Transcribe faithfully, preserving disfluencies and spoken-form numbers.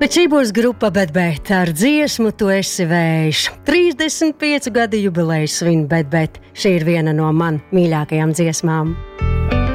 Bet šī būs grupa Bet Bet ar dziesmu Tu esi vējš. trīsdesmit piecu gadu jubileju svin Bet Bet. Šī ir viena no man mīļākajām dziesmām.